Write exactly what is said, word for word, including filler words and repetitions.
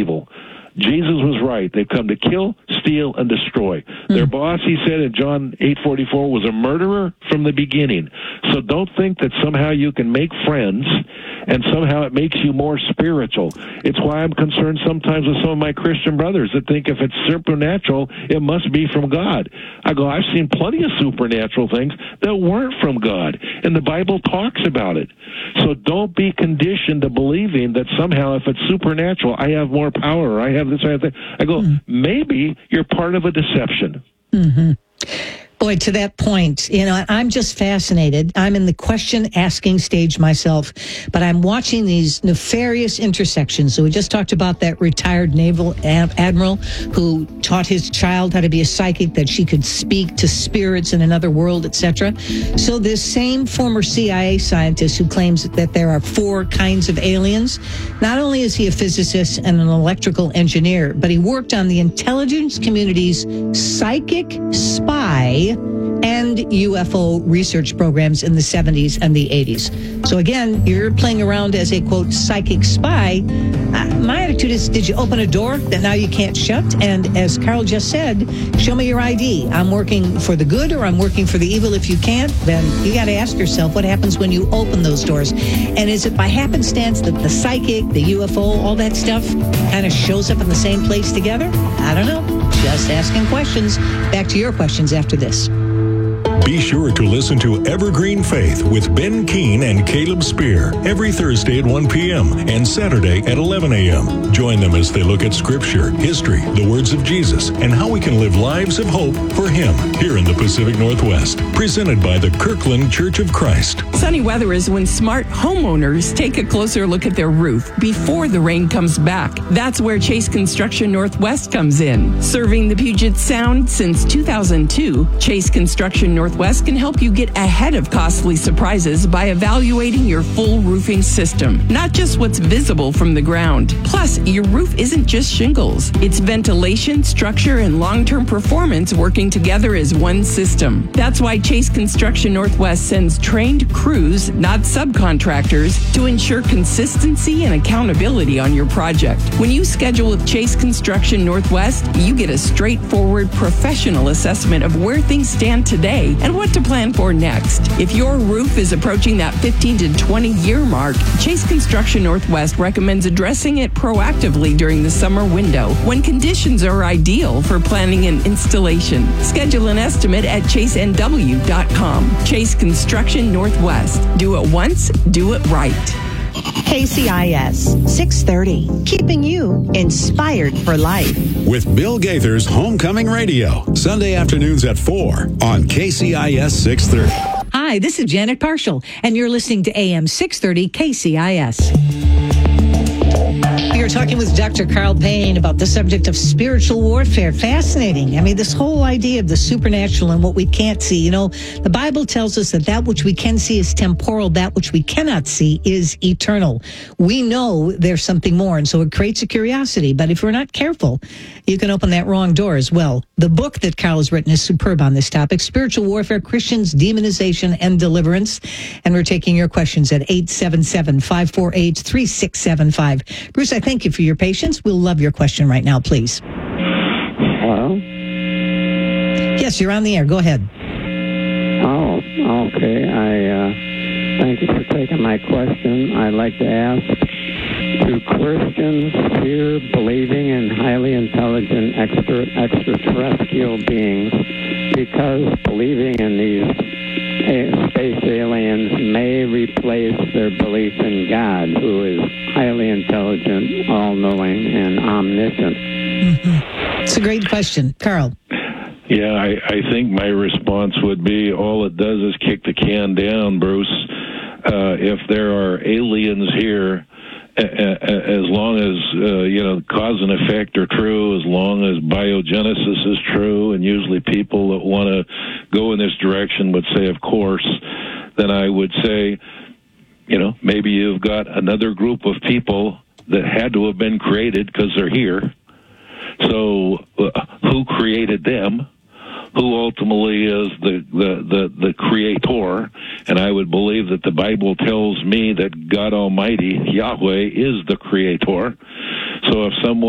evil. Jesus was right. They've come to kill, steal, and destroy. Mm. Their boss, he said in John eight forty-four, was a murderer from the beginning. So don't think that somehow you can make friends and somehow it makes you more spiritual. It's why I'm concerned sometimes with some of my Christian brothers that think if it's supernatural, it must be from God. I go, I've seen plenty of supernatural things that weren't from God, and the Bible talks about it. So don't be conditioned to believing that somehow if it's supernatural, I have more power, or I have this, I have that. I go, mm. maybe you're part of a deception. Mm-hmm. Boy, to that point, you know, I'm just fascinated. I'm in the question-asking stage myself, but I'm watching these nefarious intersections. So we just talked about that retired naval admiral who taught his child how to be a psychic, that she could speak to spirits in another world, et cetera. So this same former C I A scientist who claims that there are four kinds of aliens, not only is he a physicist and an electrical engineer, but he worked on the intelligence community's psychic spy and U F O research programs in the seventies and the eighties. So again, you're playing around as a, quote, psychic spy. Uh, my attitude is, did you open a door that now you can't shut? And as Carl just said, show me your I D. I'm working for the good or I'm working for the evil. If you can't, then you got to ask yourself what happens when you open those doors. And is it by happenstance that the psychic, the U F O, all that stuff kind of shows up in the same place together? I don't know. Just asking questions. Back to your questions after this. Be sure to listen to Evergreen Faith with Ben Keene and Caleb Spear every Thursday at one p.m. and Saturday at eleven a.m. Join them as they look at Scripture, history, the words of Jesus, and how we can live lives of hope for Him here in the Pacific Northwest. Presented by the Kirkland Church of Christ. Sunny weather is when smart homeowners take a closer look at their roof before the rain comes back. That's where Chase Construction Northwest comes in. Serving the Puget Sound since two thousand two, Chase Construction Northwest can help you get ahead of costly surprises by evaluating your full roofing system, not just what's visible from the ground. Plus, your roof isn't just shingles. It's ventilation, structure, and long-term performance working together as one system. That's why Chase Construction Northwest sends trained crews, not subcontractors, to ensure consistency and accountability on your project. When you schedule with Chase Construction Northwest, you get a straightforward, professional assessment of where things stand today and what to plan for next. If your roof is approaching that fifteen to twenty year mark, Chase Construction Northwest recommends addressing it proactively during the summer window when conditions are ideal for planning and installation. Schedule an estimate at chase n w dot com. Chase Construction Northwest. Do it once, do it right. K C I S six thirty, keeping you inspired for life. With Bill Gaither's Homecoming Radio, Sunday afternoons at four on K C I S six thirty. Hi, this is Janet Parshall, and you're listening to A M six thirty K C I S. We are talking with Doctor Carl Payne about the subject of spiritual warfare. Fascinating. I mean, this whole idea of the supernatural and what we can't see. You know, the Bible tells us that that which we can see is temporal, that which we cannot see is eternal. We know there's something more, and so it creates a curiosity. But if we're not careful, you can open that wrong door as well. The book that Carl has written is superb on this topic, Spiritual Warfare, Christians, Demonization, and Deliverance. And we're taking your questions at eight seven seven, five four eight, three six seven five. Bruce, I thank you for your patience. We'll love your question right now, please. Hello? Yes, you're on the air. Go ahead. Oh, okay. I uh, thank you for taking my question. I'd like to ask, do Christians fear believing in highly intelligent extra, extraterrestrial beings because believing in these space aliens may replace their belief in God, who is highly intelligent, all-knowing, and omniscient? Mm-hmm. It's a great question. Carl? Yeah, I, I think my response would be all it does is kick the can down, Bruce. Uh, if there are aliens here, as long as, uh, you know, cause and effect are true, as long as biogenesis is true, and usually people that want to go in this direction would say, of course, then I would say, you know, maybe you've got another group of people that had to have been created because they're here. So uh, who created them? Who ultimately is the, the, the, the creator? And I would believe that the Bible tells me that God Almighty, Yahweh, is the creator. So if someone